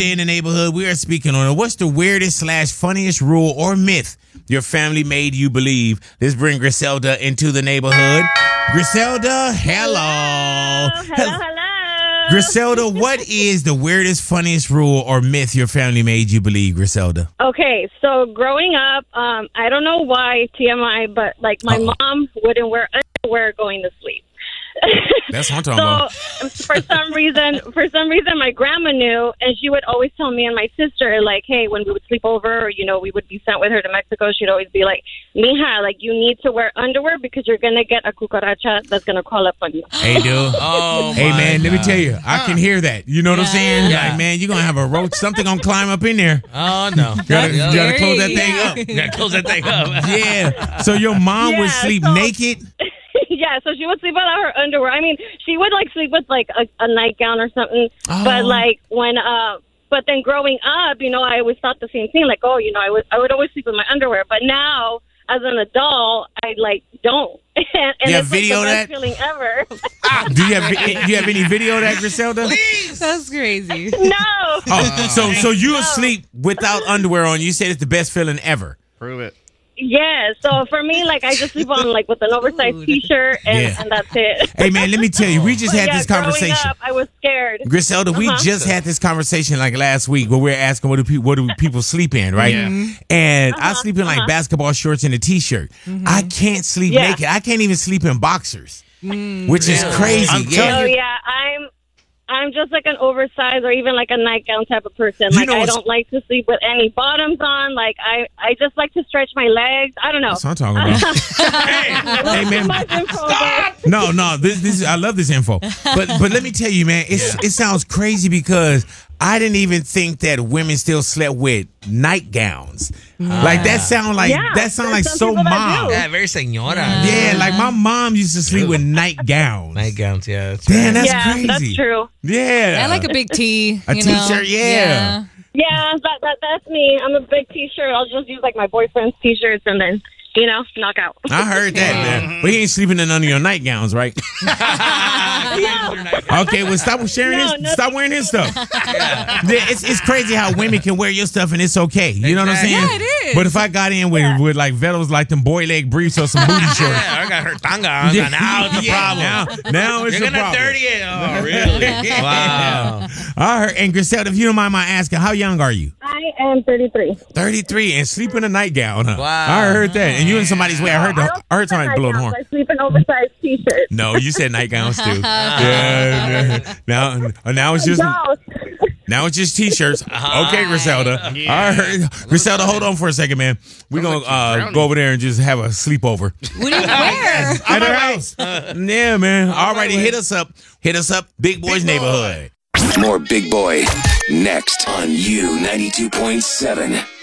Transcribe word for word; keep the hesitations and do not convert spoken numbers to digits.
Today in the neighborhood, we are speaking on what's the weirdest slash funniest rule or myth your family made you believe. Let's bring Griselda into the neighborhood. Griselda, hello. Hello, hello. hello. Griselda, what is the weirdest, funniest rule or myth your family made you believe, Griselda? Okay, so growing up, um, I don't know why, T M I, but like my Uh-oh. mom wouldn't wear underwear going to sleep. That's what I'm talking so, about. for some reason, for some reason, my grandma knew, and she would always tell me and my sister, like, hey, when we would sleep over, or, you know, we would be sent with her to Mexico, she'd always be like, mija, like, you need to wear underwear because you're going to get a cucaracha that's going to crawl up on you. Hey, dude. Oh, hey, man, God. let me tell you, I can hear that. You know what yeah. I'm saying? Yeah. Like, man, you're going to have a roach, something going to climb up in there. Oh, no. You gotta, you gotta close that thing yeah. up. You got to close that thing up. Yeah. So your mom yeah, would sleep so- naked? Yeah, so she would sleep without her underwear. I mean, she would like sleep with like a, a nightgown or something. Oh. But like when, uh, but then growing up, you know, I always thought the same thing. Like, oh, you know, I would I would always sleep with my underwear. But now, as an adult, I like don't. and and you it's video like the that? best feeling ever. do you have do you have any video of that, Griselda? Please. That's crazy. No. Oh, so so you No. asleep without underwear on? You said it's the best feeling ever. Prove it. Yeah, so for me, like, I just sleep on, like, with an oversized Dude. T-shirt, and, Yeah. and that's it. Hey, man, let me tell you, we just But had yeah, this conversation. growing up, I was scared. Griselda, we Uh-huh. just had this conversation like last week where we are asking what do people what do people sleep in, right? Yeah. And I Uh-huh, sleep in like uh-huh. basketball shorts and a t-shirt. I can't sleep Yeah. naked. I can't even sleep in boxers, which is Really? crazy. I'm yeah. telling Oh, you- yeah, I'm... I'm just like an oversized or even like a nightgown type of person. You Like, know I what's- don't like to sleep with any bottoms on. Like, I, I just like to stretch my legs. I don't know. That's what I'm talking about. hey, man. Much info, but- No, no, this, this I love this info. But but let me tell you, man, it's Yeah. it sounds crazy because I didn't even think that women still slept with nightgowns. Like that sound like Yeah, that sound like there's some so people that mom. do. Yeah, very señora. Yeah, like my mom used to sleep with nightgowns. Nightgowns, yeah. That's Damn, right. that's yeah, crazy. that's true. Yeah. I like a big tee. A you know? t-shirt, yeah. Yeah, that, that that's me. I'm a big T-shirt. I'll just use like my boyfriend's T-shirts and then, you know, knock out. I heard that, man. But he ain't sleeping in none of your nightgowns, right? Okay, well, stop sharing No, his. no. Stop wearing his stuff. Yeah, it's it's crazy how women can wear your stuff and it's okay. You know what I'm saying? Exactly. Yeah, it is. But if I got in with with like Velos, like them boy leg briefs or some booty shorts. Yeah, I got her tanga on. Yeah. Now it's a Yeah, problem. Now, now it's You're a gonna problem. dirty it. Oh, really? Wow. I heard. And Griselda, if you don't mind my asking, how young are you? I am thirty-three. thirty-three and sleep in a nightgown. Huh? Wow. I heard that. And you in somebody's way. I heard I the. don't I heard sleep in somebody blow the horn. nightgowns. I sleep in oversized T-shirts. No, you said nightgowns too. yeah, yeah. Now, now it's just No. now it's just t-shirts. Okay, Griselda. Yeah. I heard Griselda. Hold on for a second, man. We're gonna like you're uh, drowning. go over there and just have a sleepover What do you wear? at her house. Yeah, man. Alrighty, hit us up. Hit us up, Big Boys Neighborhood. More Big Boy next on U ninety-two point seven.